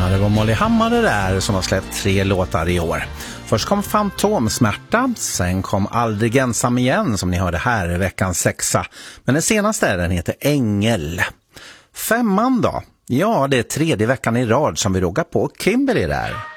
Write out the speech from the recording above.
Det var Molly Hammar där som har släppt 3 låtar i år. Först kom Fantomsmärta, sen kom Aldrig ensam igen som ni hörde här i veckans 6. Men den senaste den heter Ängel. 5 då? Ja, det är 3:e veckan i rad som vi rågar på Kimberly där.